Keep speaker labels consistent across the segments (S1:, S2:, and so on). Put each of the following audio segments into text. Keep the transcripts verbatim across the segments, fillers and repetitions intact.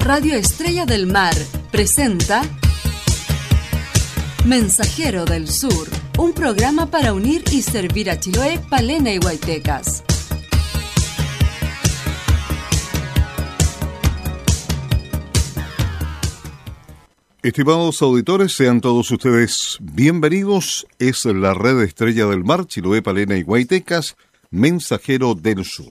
S1: Radio Estrella del Mar presenta Mensajero del Sur, un programa para unir y servir a Chiloé, Palena y Huaytecas.
S2: Estimados auditores, sean todos ustedes bienvenidos. Es la Red Estrella del Mar, Chiloé, Palena y Huaytecas, Mensajero del Sur.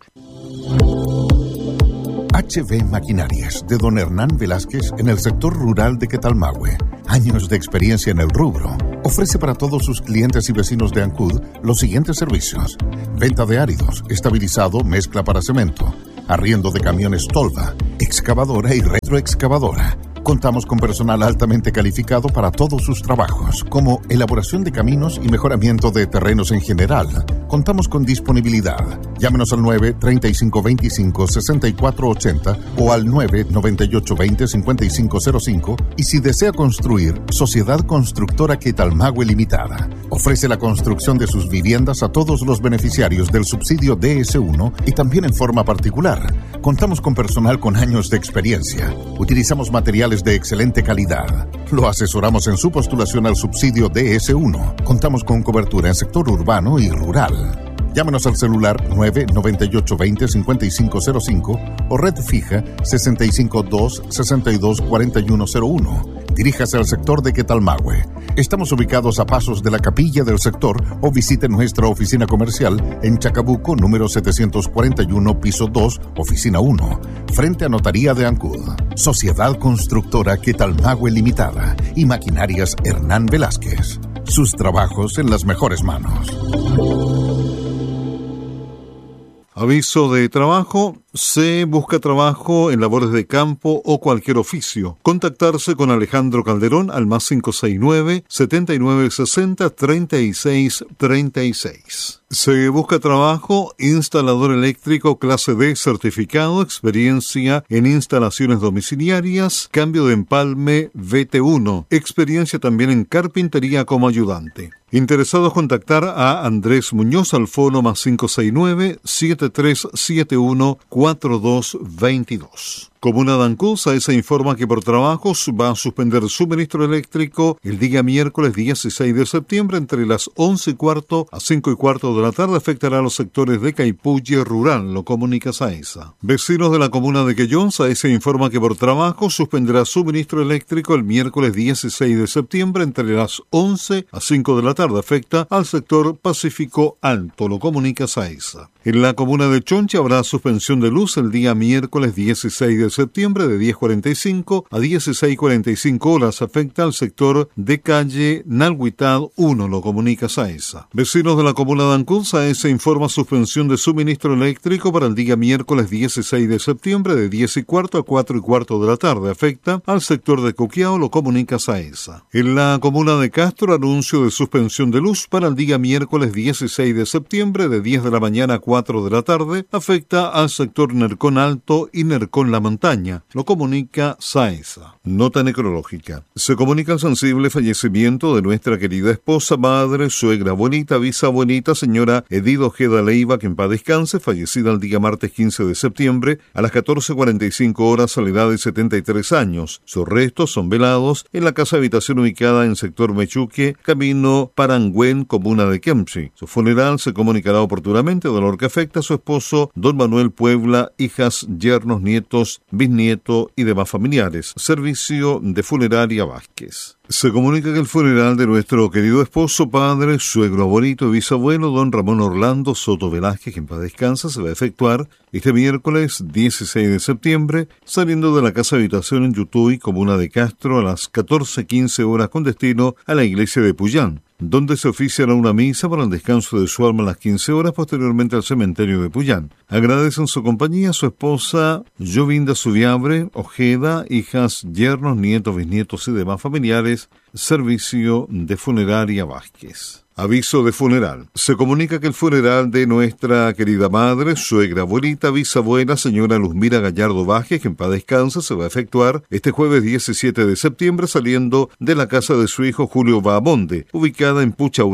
S3: H B Maquinarias, de don Hernán Velázquez, en el sector rural de Quetalmahue. Años de experiencia en el rubro. Ofrece para todos sus clientes y vecinos de Ancud los siguientes servicios: venta de áridos, estabilizado, mezcla para cemento, arriendo de camiones tolva, excavadora y retroexcavadora. Contamos con personal altamente calificado para todos sus trabajos, como elaboración de caminos y mejoramiento de terrenos en general. Contamos con disponibilidad. Llámenos al nueve, treinta y cinco veinticinco, sesenta y cuatro ochenta o al nueve, noventa y ocho veinte, cincuenta y cinco cero cinco, y si desea construir, Sociedad Constructora Quetalmahue Limitada. Ofrece la construcción de sus viviendas a todos los beneficiarios del subsidio D S uno y también en forma particular. Contamos con personal con años de experiencia. Utilizamos materiales de excelente calidad. Lo asesoramos en su postulación al subsidio D S uno. Contamos con cobertura en sector urbano y rural. Llámenos al celular nueve, noventa y ocho veinte, cincuenta y cinco cero cinco o red fija sesenta y cinco dos, sesenta y dos, cuarenta y uno cero uno. Diríjase al sector de Quetalmahue. Estamos ubicados a pasos de la capilla del sector o visite nuestra oficina comercial en Chacabuco, número setecientos cuarenta y uno, piso dos, oficina uno, frente a Notaría de Ancud. Sociedad Constructora Quetalmahue Limitada y Maquinarias Hernán Velázquez. Sus trabajos en las mejores manos.
S2: Aviso de trabajo. Se busca trabajo en labores de campo o cualquier oficio. Contactarse con Alejandro Calderón al más cinco seis nueve, setenta y nueve sesenta, treinta y seis treinta y seis. Se busca trabajo, instalador eléctrico clase D certificado, experiencia en instalaciones domiciliarias, cambio de empalme V T uno, experiencia también en carpintería como ayudante. Interesados contactar a Andrés Muñoz al fono más cinco seis nueve, siete tres siete uno, cuatro dos dos dos. Comuna de Ancud se informa que por trabajos va a suspender suministro eléctrico el día miércoles dieciséis de septiembre entre las once y cuarto a cinco y cuarto de la tarde. Afectará a los sectores de Caipulle Rural, lo comunica Saesa. Vecinos de la comuna de Quellón, Saesa informa que por trabajo suspenderá suministro eléctrico el miércoles dieciséis de septiembre entre las once a cinco de la tarde. Afecta al sector Pacífico Alto, lo comunica Saesa. En la comuna de Chonchi habrá suspensión de luz el día miércoles dieciséis de septiembre de diez cuarenta y cinco a dieciséis cuarenta y cinco horas. Afecta al sector de calle Nalhuitad uno, lo comunica Saesa. Vecinos de la comuna de Ancud, Saesa informa suspensión de suministro eléctrico para el día miércoles dieciséis de septiembre de diez y cuarto a cuatro y cuarto de la tarde. Afecta al sector de Coquiao, lo comunica Saesa. En la comuna de Castro, anuncio de suspensión de luz para el día miércoles dieciséis de septiembre de diez de la mañana a cuatro de la tarde. Afecta al sector Nercón Alto y Nercón La Montaña, lo comunica Saesa. Nota necrológica. Se comunica el sensible fallecimiento de nuestra querida esposa, madre, suegra, abuelita, bisabuelita, señora Edith Ojeda Leiva, que en paz descanse, fallecida el día martes quince de septiembre a las catorce cuarenta y cinco horas a la edad de setenta y tres años. Sus restos son velados en la casa habitación ubicada en sector Mechuque, camino Parangüén, comuna de Kemchi. Su funeral se comunicará oportunamente, dolor que afecta a su esposo, don Manuel Puebla, hijas, yernos, nietos, bisnieto y demás familiares. Servicio de Funeraria Vázquez. Se comunica que el funeral de nuestro querido esposo, padre, suegro, abuelito y bisabuelo, don Ramón Orlando Soto Velázquez, que en paz descansa, se va a efectuar este miércoles dieciséis de septiembre, saliendo de la casa habitación en Yutuy, comuna de Castro, a las catorce quince horas con destino a la iglesia de Puyán, donde se oficiará una misa para el descanso de su alma a las quince horas, posteriormente al cementerio de Puyán. Agradecen su compañía a su esposa Jovinda Subiabre Ojeda, hijas, yernos, nietos, bisnietos y demás familiares. Servicio de Funeraria Vázquez. Aviso de funeral. Se comunica que el funeral de nuestra querida madre, suegra, abuelita, bisabuela, señora Luzmira Gallardo Vázquez, que en paz descansa, se va a efectuar este jueves diecisiete de septiembre saliendo de la casa de su hijo Julio Bahamonde, ubicada en Puchaurán,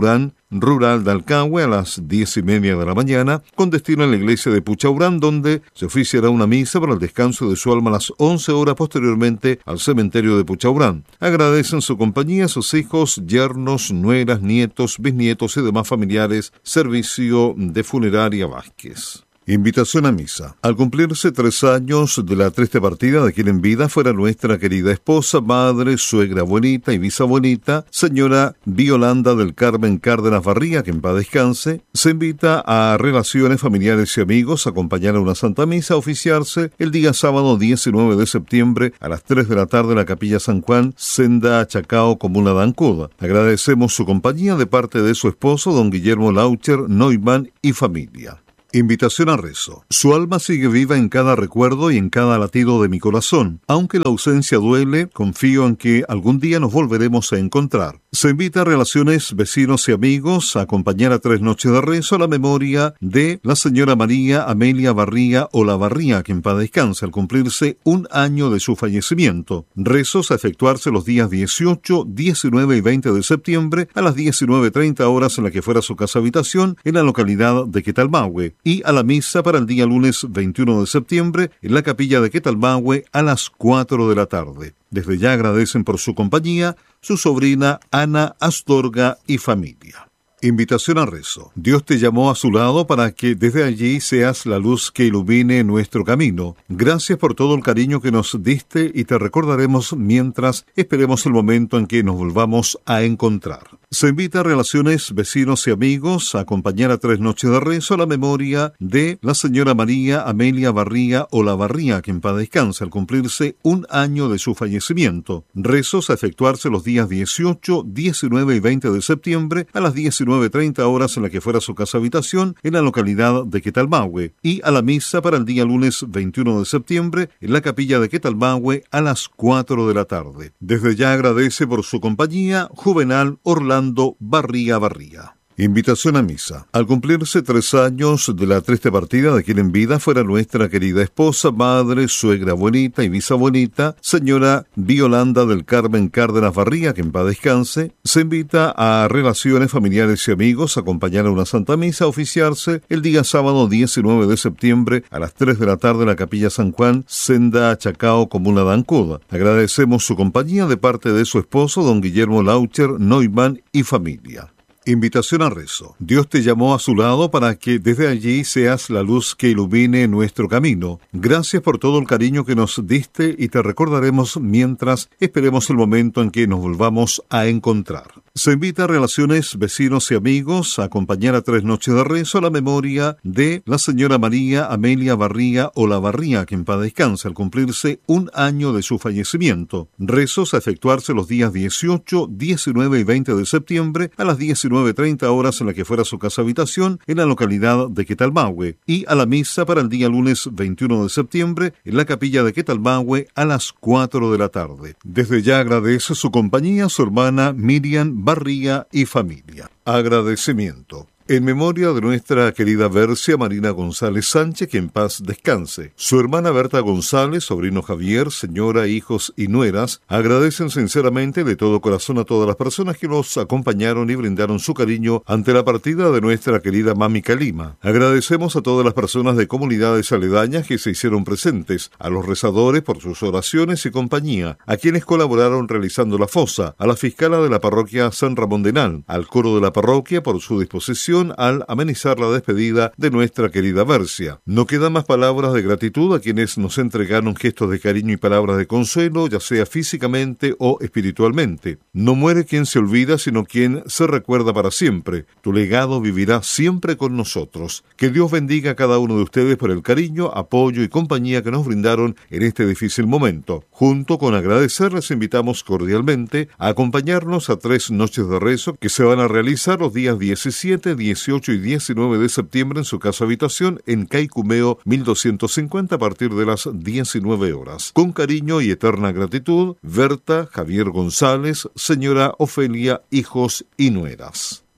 S2: rural de Alcagüe a las diez y media de la mañana, con destino a la iglesia de Puchaurán, donde se oficiará una misa para el descanso de su alma a las once horas, posteriormente al cementerio de Puchaurán. Agradecen su compañía a sus hijos, yernos, nueras, nietos, bisnietos y demás familiares. Servicio de Funeraria Vázquez. Invitación a misa. Al cumplirse tres años de la triste partida de quien en vida fuera nuestra querida esposa, madre, suegra, abuelita y bisabuelita, señora Violanda del Carmen Cárdenas Barría, que en paz descanse, se invita a relaciones familiares y amigos a acompañar a una Santa Misa a oficiarse el día sábado diecinueve de septiembre a las tres de la tarde en la Capilla San Juan, Senda Chacao, Comuna de Ancud. Agradecemos su compañía de parte de su esposo, don Guillermo Laucher Neumann y familia. Invitación a rezo. Su alma sigue viva en cada recuerdo y en cada latido de mi corazón. Aunque la ausencia duele, confío en que algún día nos volveremos a encontrar. Se invita a relaciones, vecinos y amigos a acompañar a tres noches de rezo a la memoria de la señora María Amelia Barría Olavarría, que en paz descanse, al cumplirse un año de su fallecimiento. Rezos a efectuarse los días dieciocho, diecinueve y veinte de septiembre a las diecinueve treinta horas en la que fuera su casa habitación en la localidad de Quetalmahue, y a la misa para el día lunes veintiuno de septiembre en la capilla de Quetalmahue a las cuatro de la tarde. Desde ya agradecen por su compañía su sobrina Ana Astorga y familia. Invitación a rezo. Dios te llamó a su lado para que desde allí seas la luz que ilumine nuestro camino. Gracias por todo el cariño que nos diste y te recordaremos mientras esperemos el momento en que nos volvamos a encontrar. Se invita a relaciones, vecinos y amigos a acompañar a tres noches de rezo a la memoria de la señora María Amelia Barría Olavarría, que en paz descanse, al cumplirse un año de su fallecimiento. Rezos a efectuarse los días dieciocho, diecinueve y veinte de septiembre a las diecinueve treinta horas en la que fuera su casa habitación en la localidad de Quetalmahue, y a la misa para el día lunes veintiuno de septiembre en la capilla de Quetalmahue a las cuatro de la tarde. Desde ya agradece por su compañía Juvenal Orlando Barría Barría. Invitación a misa. Al cumplirse tres años de la triste partida de quien en vida fuera nuestra querida esposa, madre, suegra, abuelita y bisabuelita, señora Violanda del Carmen Cárdenas Barría, que en paz descanse, se invita a relaciones familiares y amigos a acompañar a una Santa Misa a oficiarse el día sábado diecinueve de septiembre a las tres de la tarde en la Capilla San Juan, Senda Chacao, Comuna de Ancud. Agradecemos su compañía de parte de su esposo, don Guillermo Laucher Neumann y familia. Invitación a rezo. Dios te llamó a su lado para que desde allí seas la luz que ilumine nuestro camino. Gracias por todo el cariño que nos diste y te recordaremos mientras esperemos el momento en que nos volvamos a encontrar. Se invita a relaciones, vecinos y amigos a acompañar a tres noches de rezo a la memoria de la señora María Amelia Barría Olavarría, que en paz descanse, al cumplirse un año de su fallecimiento. Rezos a efectuarse los días dieciocho, diecinueve y veinte de septiembre a las diecinueve treinta horas en la que fuera su casa habitación en la localidad de Quetalmahue, y a la misa para el día lunes veintiuno de septiembre en la capilla de Quetalmahue a las cuatro de la tarde. Desde ya agradece su compañía su hermana Miriam Barría y familia. Agradecimiento. En memoria de nuestra querida Bercia Marina González Sánchez, que en paz descanse. Su hermana Berta González, sobrino Javier, señora, hijos y nueras, agradecen sinceramente de todo corazón a todas las personas que nos acompañaron y brindaron su cariño ante la partida de nuestra querida Mami Calima. Agradecemos a todas las personas de comunidades aledañas que se hicieron presentes, a los rezadores por sus oraciones y compañía, a quienes colaboraron realizando la fosa, a la fiscala de la parroquia San Ramón de Nal, al coro de la parroquia por su disposición al amenizar la despedida de nuestra querida Bercia. No quedan más palabras de gratitud a quienes nos entregaron gestos de cariño y palabras de consuelo, ya sea físicamente o espiritualmente. No muere quien se olvida, sino quien se recuerda para siempre. Tu legado vivirá siempre con nosotros. Que Dios bendiga a cada uno de ustedes por el cariño, apoyo y compañía que nos brindaron en este difícil momento. Junto con agradecer, les invitamos cordialmente a acompañarnos a tres noches de rezo que se van a realizar los días diecisiete, dieciocho y diecinueve de septiembre en su casa habitación en Caicumeo mil doscientos cincuenta a partir de las diecinueve horas. Con cariño y eterna gratitud, Berta, Javier González, señora Ofelia, hijos y nueras.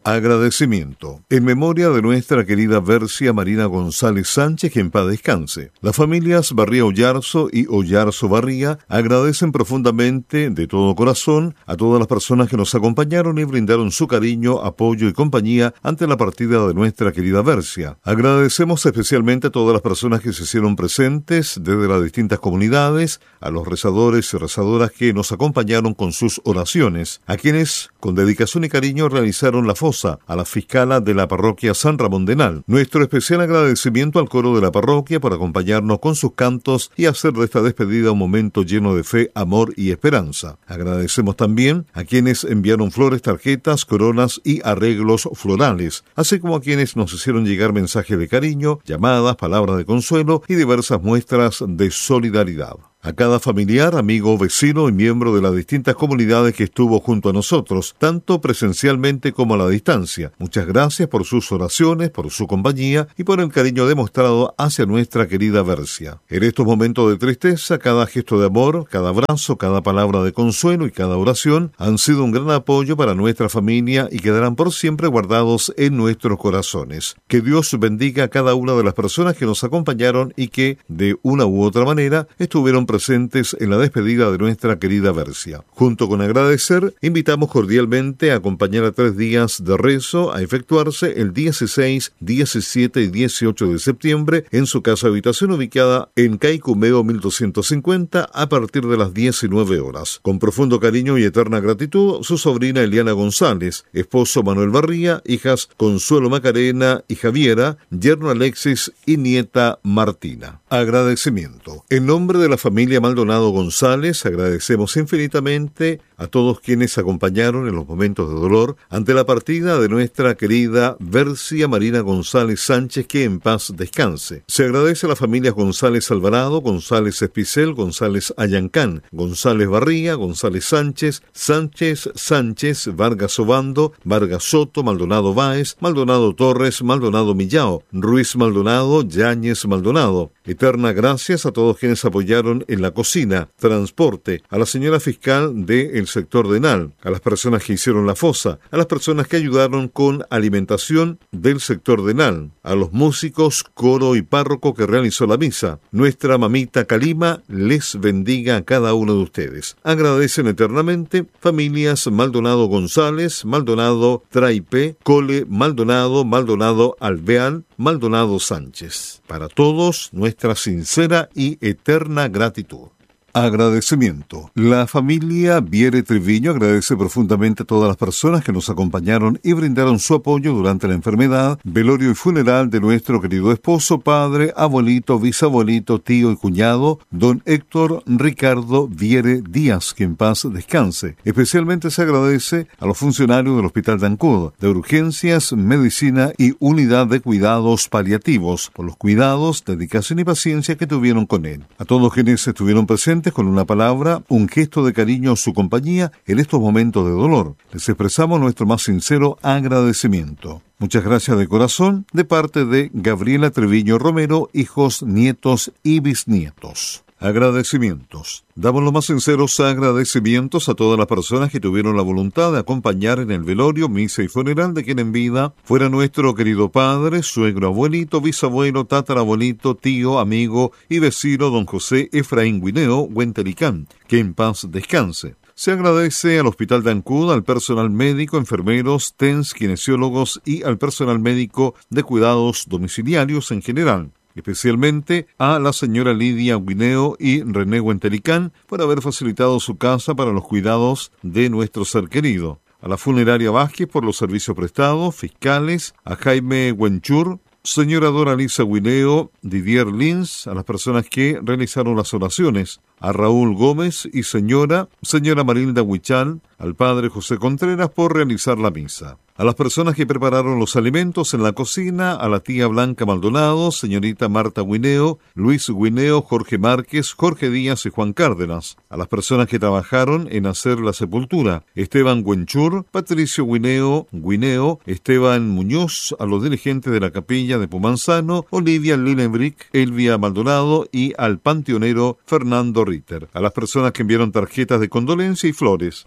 S2: Agradecimiento. En memoria de nuestra querida Bercia Marina González Sánchez, que en paz descanse. Las familias Barría Ollarzo y Ollarzo Barría agradecen profundamente, de todo corazón, a todas las personas que nos acompañaron y brindaron su cariño, apoyo y compañía ante la partida de nuestra querida Bercia. Agradecemos especialmente a todas las personas que se hicieron presentes desde las distintas comunidades, a los rezadores y rezadoras que nos acompañaron con sus oraciones, a quienes, con dedicación y cariño, realizaron la fosa, a la fiscala de la parroquia San Ramón de Nal. Nuestro especial agradecimiento al coro de la parroquia por acompañarnos con sus cantos y hacer de esta despedida un momento lleno de fe, amor y esperanza. Agradecemos también a quienes enviaron flores, tarjetas, coronas y arreglos florales, así como a quienes nos hicieron llegar mensajes de cariño, llamadas, palabras de consuelo y diversas muestras de solidaridad. A cada familiar, amigo, vecino y miembro de las distintas comunidades que estuvo junto a nosotros, tanto presencialmente como a la distancia. Muchas gracias por sus oraciones, por su compañía y por el cariño demostrado hacia nuestra querida Bercia. En estos momentos de tristeza, cada gesto de amor, cada abrazo, cada palabra de consuelo y cada oración han sido un gran apoyo para nuestra familia y quedarán por siempre guardados en nuestros corazones. Que Dios bendiga a cada una de las personas que nos acompañaron y que, de una u otra manera, estuvieron presentes en la despedida de nuestra querida Bercia. Junto con agradecer, invitamos cordialmente a acompañar a tres días de rezo a efectuarse el dieciséis, diecisiete y dieciocho de septiembre en su casa habitación ubicada en Caicumeo mil doscientos cincuenta a partir de las diecinueve horas. Con profundo cariño y eterna gratitud, su sobrina Eliana González, esposo Manuel Barría, hijas Consuelo Macarena y Javiera, yerno Alexis y nieta Martina. Agradecimiento. En nombre de la familia Maldonado González, agradecemos infinitamente a todos quienes acompañaron en los momentos de dolor ante la partida de nuestra querida Bercia Marina González Sánchez, que en paz descanse. Se agradece a las familias González Alvarado, González Espicel, González Ayancán, González Barría, González Sánchez, Sánchez Sánchez, Vargas Obando, Vargas Soto, Maldonado Báez, Maldonado Torres, Maldonado Millao, Ruiz Maldonado, Yáñez Maldonado. Eterna gracias a todos quienes apoyaron en la cocina, transporte, a la señora fiscal del sector de Nal, a las personas que hicieron la fosa, a las personas que ayudaron con alimentación del sector de Nal, a los músicos, coro y párroco que realizó la misa. Nuestra mamita Calima les bendiga a cada uno de ustedes. Agradecen eternamente familias Maldonado González, Maldonado Traipe, Cole Maldonado, Maldonado Alveal, Maldonado Sánchez. Para todos, nuestra sincera y eterna gratitud. Agradecimiento. La familia Viere Triviño agradece profundamente a todas las personas que nos acompañaron y brindaron su apoyo durante la enfermedad, velorio y funeral de nuestro querido esposo, padre, abuelito, bisabuelito, tío y cuñado, don Héctor Ricardo Viere Díaz, que en paz descanse. Especialmente se agradece a los funcionarios del Hospital de Ancud, de Urgencias, Medicina y Unidad de Cuidados Paliativos, por los cuidados, dedicación y paciencia que tuvieron con él. A todos quienes estuvieron presentes con una palabra, un gesto de cariño a su compañía en estos momentos de dolor. Les expresamos nuestro más sincero agradecimiento. Muchas gracias de corazón de parte de Gabriela Treviño Romero, hijos, nietos y bisnietos. Agradecimientos. Damos los más sinceros agradecimientos a todas las personas que tuvieron la voluntad de acompañar en el velorio, misa y funeral de quien en vida fuera nuestro querido padre, suegro, abuelito, bisabuelo, tatarabuelito, tío, amigo y vecino don José Efraín Guineo Huentelicán, que en paz descanse. Se agradece al Hospital de Ancud, al personal médico, enfermeros, T E N S, kinesiólogos y al personal médico de cuidados domiciliarios en general. Especialmente a la señora Lidia Guineo y René Huentelicán por haber facilitado su casa para los cuidados de nuestro ser querido. A la funeraria Vázquez por los servicios prestados, fiscales, a Jaime Huenchur, señora Dora Lisa Guineo, Didier Lins, a las personas que realizaron las oraciones, a Raúl Gómez y señora, señora Marilda Huichal, al padre José Contreras por realizar la misa. A las personas que prepararon los alimentos en la cocina, a la tía Blanca Maldonado, señorita Marta Guineo, Luis Guineo, Jorge Márquez, Jorge Díaz y Juan Cárdenas. A las personas que trabajaron en hacer la sepultura, Esteban Huenchur, Patricio Guineo, Guineo, Esteban Muñoz, a los dirigentes de la capilla de Pumanzano, Olivia Lilenbrick, Elvia Maldonado y al panteonero Fernando Ritter. A las personas que enviaron tarjetas de condolencia y flores, a Leonel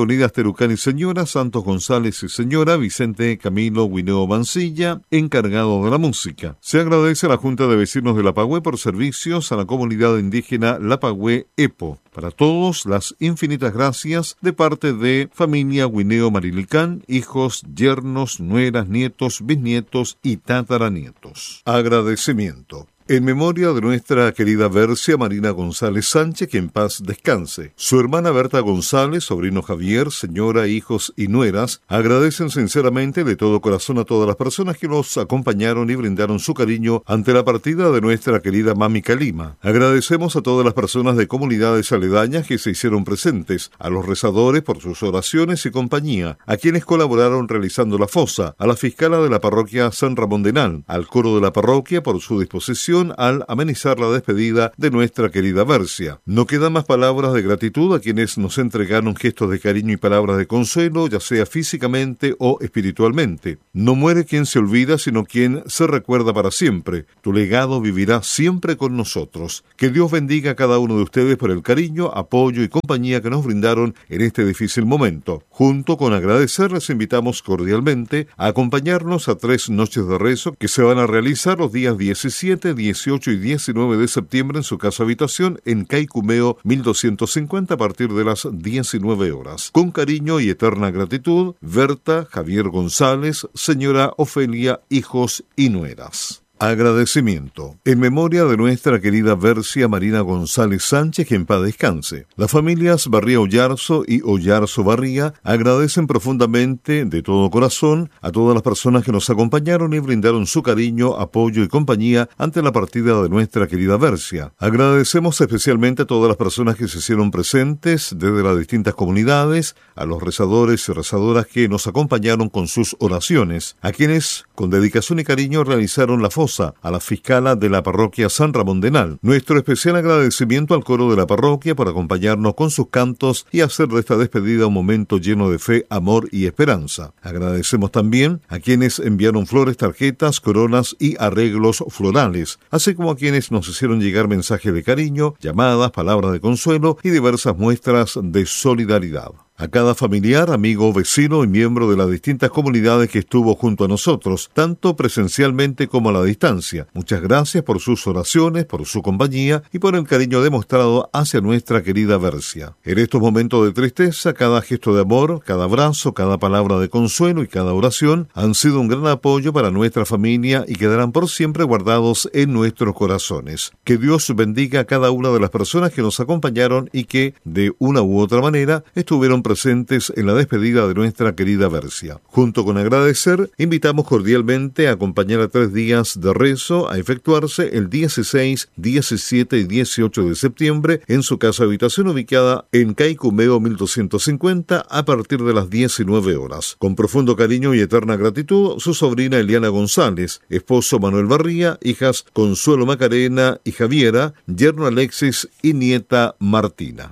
S2: Leonidas Terucán y señora, Santos González y señora, Vicente Camilo Guineo Mancilla, encargado de la música. Se agradece a la Junta de Vecinos de La Pagüé por servicios a la comunidad indígena La Pagüé EPO. Para todos, las infinitas gracias de parte de familia Guineo Marilicán, hijos, yernos, nueras, nietos, bisnietos y tataranietos. Agradecimiento. En memoria de nuestra querida Bercia Marina González Sánchez, que en paz descanse. Su hermana Berta González, sobrino Javier, señora, hijos y nueras, agradecen sinceramente de todo corazón a todas las personas que nos acompañaron y brindaron su cariño ante la partida de nuestra querida Mami Calima. Agradecemos a todas las personas de comunidades aledañas que se hicieron presentes, a los rezadores por sus oraciones y compañía, a quienes colaboraron realizando la fosa, a la fiscala de la parroquia San Ramón de Nal, al coro de la parroquia por su disposición al amenizar la despedida de nuestra querida Bercia. No quedan más palabras de gratitud a quienes nos entregaron gestos de cariño y palabras de consuelo, ya sea físicamente o espiritualmente. No muere quien se olvida, sino quien se recuerda para siempre. Tu legado vivirá siempre con nosotros. Que Dios bendiga a cada uno de ustedes por el cariño, apoyo y compañía que nos brindaron en este difícil momento. Junto con agradecer, les invitamos cordialmente a acompañarnos a tres noches de rezo que se van a realizar los días diecisiete, dieciocho y diecinueve de septiembre en su casa habitación en Caicumeo mil doscientos cincuenta a partir de las diecinueve horas. Con cariño y eterna gratitud, Berta, Javier González, señora Ofelia, hijos y nueras. Agradecimiento. En memoria de nuestra querida Bercia Marina González Sánchez, que en paz descanse. Las familias Barría Ollarzo y Ollarzo Barría agradecen profundamente, de todo corazón, a todas las personas que nos acompañaron y brindaron su cariño, apoyo y compañía ante la partida de nuestra querida Bercia. Agradecemos especialmente a todas las personas que se hicieron presentes desde las distintas comunidades, a los rezadores y rezadoras que nos acompañaron con sus oraciones, a quienes, con dedicación y cariño, realizaron la fosa, a la fiscala de la parroquia San Ramón de Nal. Nuestro especial agradecimiento al coro de la parroquia por acompañarnos con sus cantos y hacer de esta despedida un momento lleno de fe, amor y esperanza. Agradecemos también a quienes enviaron flores, tarjetas, coronas y arreglos florales, así como a quienes nos hicieron llegar mensajes de cariño, llamadas, palabras de consuelo y diversas muestras de solidaridad. A cada familiar, amigo, vecino y miembro de las distintas comunidades que estuvo junto a nosotros, tanto presencialmente como a la distancia. Muchas gracias por sus oraciones, por su compañía y por el cariño demostrado hacia nuestra querida Bercia. En estos momentos de tristeza, cada gesto de amor, cada abrazo, cada palabra de consuelo y cada oración han sido un gran apoyo para nuestra familia y quedarán por siempre guardados en nuestros corazones. Que Dios bendiga a cada una de las personas que nos acompañaron y que, de una u otra manera, estuvieron presentes en la despedida de nuestra querida Bercia. Junto con agradecer, invitamos cordialmente a acompañar a tres días de rezo a efectuarse el dieciséis, diecisiete y dieciocho de septiembre en su casa habitación ubicada en Caicumeo mil doscientos cincuenta a partir de las diecinueve horas. Con profundo cariño y eterna gratitud, su sobrina Eliana González, esposo Manuel Barría, hijas Consuelo Macarena y Javiera, yerno Alexis y nieta Martina.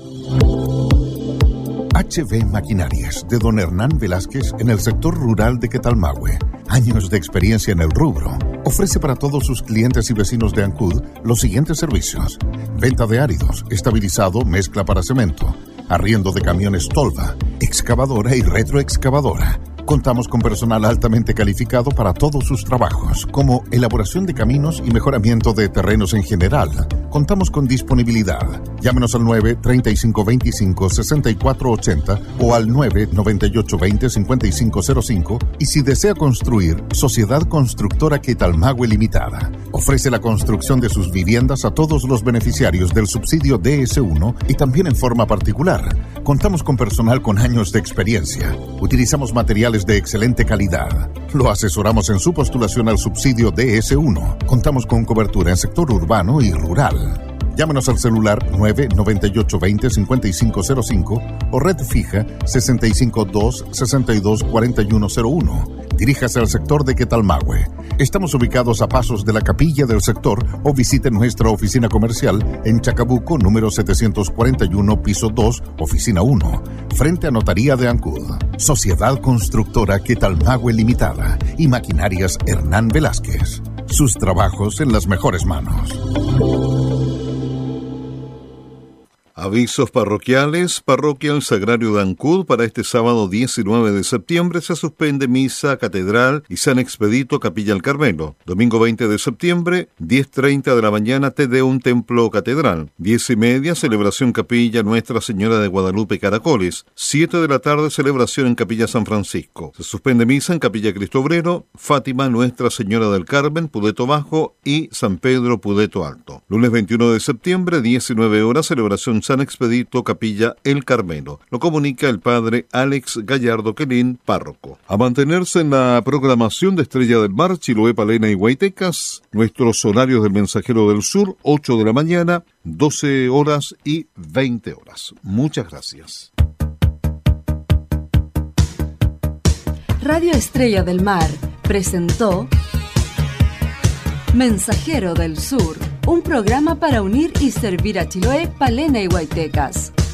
S3: H B Maquinarias, de don Hernán Velázquez, en el sector rural de Quetalmahue. Años de experiencia en el rubro. Ofrece para todos sus clientes y vecinos de Ancud los siguientes servicios: venta de áridos, estabilizado, mezcla para cemento, arriendo de camiones Tolva, excavadora y retroexcavadora. Contamos con personal altamente calificado para todos sus trabajos, como elaboración de caminos y mejoramiento de terrenos en general. Contamos con disponibilidad. Llámenos al nueve, treinta y cinco veinticinco, sesenta y cuatro ochenta o al nueve, noventa y ocho veinte, cincuenta y cinco cero cinco. Y si desea construir, Sociedad Constructora Quetalmahue Limitada. Ofrece la construcción de sus viviendas a todos los beneficiarios del subsidio D S uno y también en forma particular. Contamos con personal con años de experiencia. Utilizamos materiales de excelente calidad. Lo asesoramos en su postulación al subsidio D S uno. Contamos con cobertura en sector urbano y rural. Llámenos al celular nueve, noventa y ocho veinte, cincuenta y cinco cero cinco o red fija sesenta y cinco dos, sesenta y dos, cuarenta y uno cero uno. Diríjase al sector de Quetalmahue. Estamos ubicados a pasos de la capilla del sector o visite nuestra oficina comercial en Chacabuco, número setecientos cuarenta y uno, piso dos, oficina uno, frente a Notaría de Ancud. Sociedad Constructora Quetalmahue Limitada y Maquinarias Hernán Velázquez. Sus trabajos en las mejores manos.
S2: Avisos parroquiales. Parroquia El Sagrario de Ancud. Para este sábado diecinueve de septiembre se suspende misa, catedral y San Expedito, Capilla El Carmelo. Domingo veinte de septiembre, diez treinta de la mañana, Te Deum, Templo Catedral. diez y media, celebración Capilla Nuestra Señora de Guadalupe, Caracoles. siete de la tarde, celebración en Capilla San Francisco. Se suspende misa en Capilla Cristo Obrero, Fátima, Nuestra Señora del Carmen, Pudeto Bajo y San Pedro, Pudeto Alto. Lunes veintiuno de septiembre, diecinueve horas, celebración San Expedito, Capilla El Carmelo. Lo comunica el padre Alex Gallardo Quelín, párroco. A mantenerse en la programación de Estrella del Mar, Chiloé, Palena y Huaytecas, nuestros horarios del Mensajero del Sur, ocho de la mañana, doce horas y veinte horas. Muchas gracias.
S1: Radio Estrella del Mar presentó Mensajero del Sur, un programa para unir y servir a Chiloé, Palena y Huaytecas.